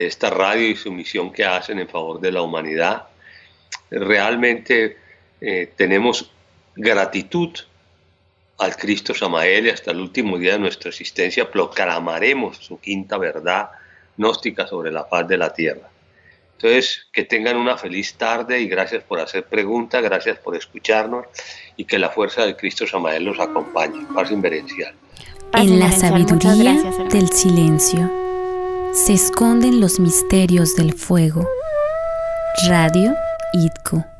esta radio y su misión que hacen en favor de la humanidad. Realmente tenemos gratitud al Cristo Samael y hasta el último día de nuestra existencia proclamaremos su quinta verdad gnóstica sobre la paz de la tierra. Entonces, que tengan una feliz tarde y gracias por hacer preguntas, gracias por escucharnos y que la fuerza del Cristo Samael los acompañe. Paz inverencial. En la sabiduría del silencio se esconden los misterios del fuego. Radio IDCO.